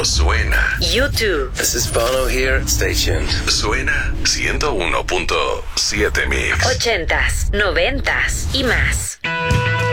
suena. YouTube. This is Bono here. Stay tuned. Suena 101.7 Mix. 80s, 90s y más.